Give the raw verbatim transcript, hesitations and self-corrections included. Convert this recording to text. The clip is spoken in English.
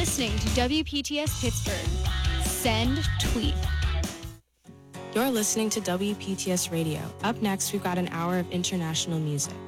listening to W P T S Pittsburgh. Send tweet. You're listening to W P T S Radio. Up next, we've got an hour of international music.